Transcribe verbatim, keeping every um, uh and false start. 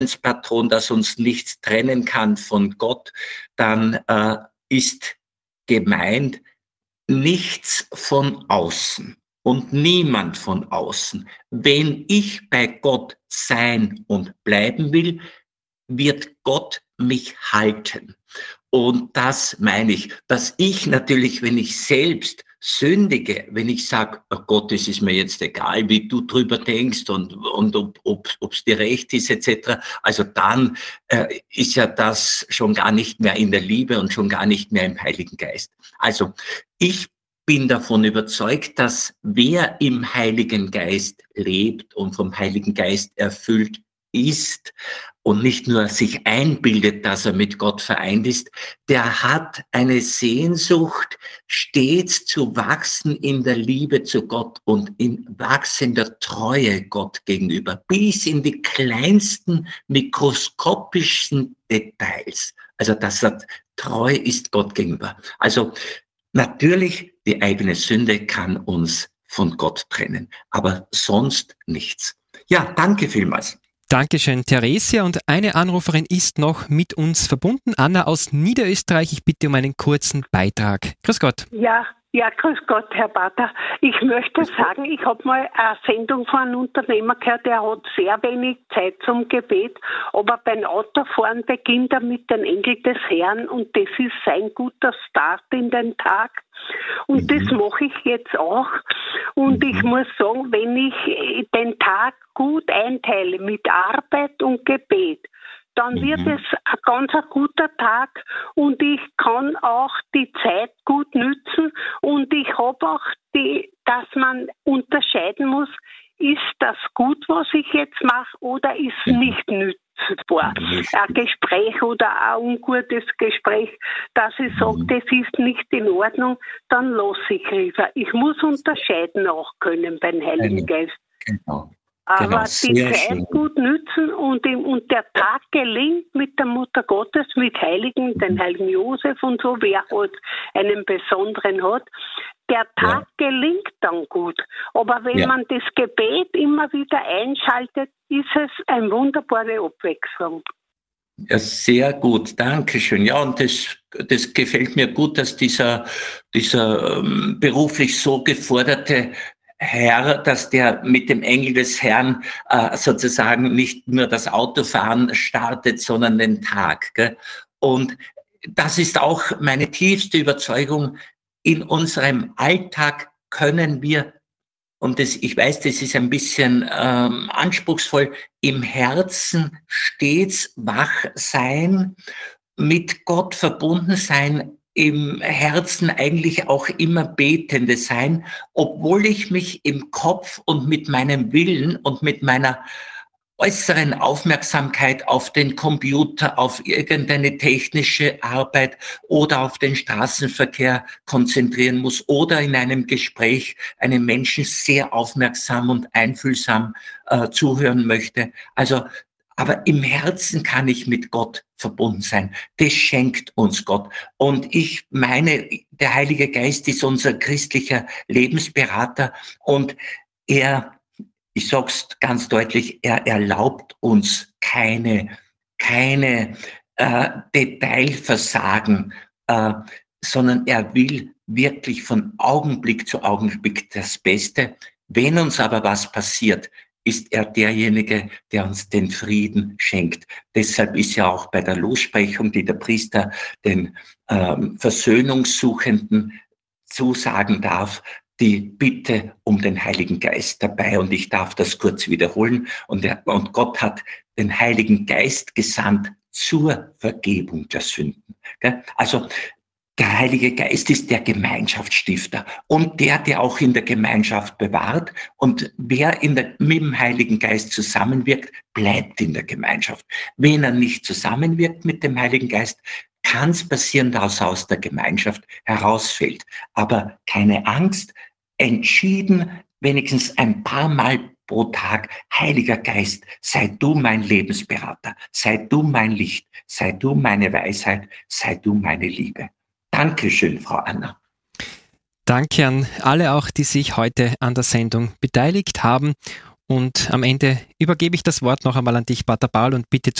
Patron, dass uns nichts trennen kann von Gott, dann äh, ist gemeint nichts von außen und niemand von außen. Wenn ich bei Gott sein und bleiben will, wird Gott mich halten. Und das meine ich, dass ich natürlich, wenn ich selbst sündige, wenn ich sage, oh Gott, es ist mir jetzt egal, wie du drüber denkst und, und ob ob es dir recht ist et cetera. Also dann äh, ist ja das schon gar nicht mehr in der Liebe und schon gar nicht mehr im Heiligen Geist. Also ich bin davon überzeugt, dass wer im Heiligen Geist lebt und vom Heiligen Geist erfüllt ist und nicht nur sich einbildet, dass er mit Gott vereint ist, der hat eine Sehnsucht, stets zu wachsen in der Liebe zu Gott und in wachsender Treue Gott gegenüber, bis in die kleinsten mikroskopischsten Details. Also dass er treu ist Gott gegenüber. Also natürlich, die eigene Sünde kann uns von Gott trennen, aber sonst nichts. Ja, danke vielmals. Dankeschön, Theresia. Und eine Anruferin ist noch mit uns verbunden. Anna aus Niederösterreich. Ich bitte um einen kurzen Beitrag. Grüß Gott. Ja, ja, grüß Gott, Herr Pater. Ich möchte sagen, ich habe mal eine Sendung von einem Unternehmer gehört, der hat sehr wenig Zeit zum Gebet, aber beim Autofahren beginnt er mit den Engel des Herrn und das ist sein guter Start in den Tag. Und das mache ich jetzt auch. Und ich muss sagen, wenn ich den Tag gut einteile mit Arbeit und Gebet, dann wird es ein ganz ein guter Tag und ich kann auch die Zeit gut nützen und ich habe auch die, dass man unterscheiden muss, ist das gut, was ich jetzt mache oder ist nicht nützbar? Ein Gespräch oder ein ungutes Gespräch, dass ich sage, das ist nicht in Ordnung, dann lasse ich lieber. Ich muss unterscheiden auch können beim Heiligen Geist. Genau. Aber genau, die Zeit schön. gut nützen und, im, und der Tag gelingt mit der Mutter Gottes, mit Heiligen, den Heiligen Josef und so, wer halt einen besonderen hat, der Tag ja. gelingt dann gut. Aber wenn ja. man das Gebet immer wieder einschaltet, ist es eine wunderbare Abwechslung. Ja, sehr gut, danke schön. Ja, und das, das gefällt mir gut, dass dieser, dieser ähm, beruflich so geforderte Herr, dass der mit dem Engel des Herrn äh, sozusagen nicht nur das Autofahren startet, sondern den Tag. Gell? Und das ist auch meine tiefste Überzeugung. In unserem Alltag können wir, und das, ich weiß, das ist ein bisschen ähm, anspruchsvoll, im Herzen stets wach sein, mit Gott verbunden sein, im Herzen eigentlich auch immer Betende sein, obwohl ich mich im Kopf und mit meinem Willen und mit meiner äußeren Aufmerksamkeit auf den Computer, auf irgendeine technische Arbeit oder auf den Straßenverkehr konzentrieren muss oder in einem Gespräch einem Menschen sehr aufmerksam und einfühlsam äh, zuhören möchte. Also aber im Herzen kann ich mit Gott verbunden sein. Das schenkt uns Gott. Und ich meine, der Heilige Geist ist unser christlicher Lebensberater und er, ich sag's ganz deutlich, er erlaubt uns keine, keine äh, Detailversagen, äh, sondern er will wirklich von Augenblick zu Augenblick das Beste. Wenn uns aber was passiert, ist er derjenige, der uns den Frieden schenkt. Deshalb ist ja auch bei der Lossprechung, die der Priester den ähm, Versöhnungssuchenden zusagen darf, die Bitte um den Heiligen Geist dabei. Und ich darf das kurz wiederholen. Und, er, und Gott hat den Heiligen Geist gesandt zur Vergebung der Sünden. Also der Heilige Geist ist der Gemeinschaftsstifter und der, der auch in der Gemeinschaft bewahrt. Und wer in der, mit dem Heiligen Geist zusammenwirkt, bleibt in der Gemeinschaft. Wenn er nicht zusammenwirkt mit dem Heiligen Geist, kann es passieren, dass er aus der Gemeinschaft herausfällt. Aber keine Angst, entschieden, wenigstens ein paar Mal pro Tag, Heiliger Geist, sei du mein Lebensberater, sei du mein Licht, sei du meine Weisheit, sei du meine Liebe. Dankeschön, Frau Anna. Danke an alle auch, die sich heute an der Sendung beteiligt haben. Und am Ende übergebe ich das Wort noch einmal an dich, Pater Paul, und bitte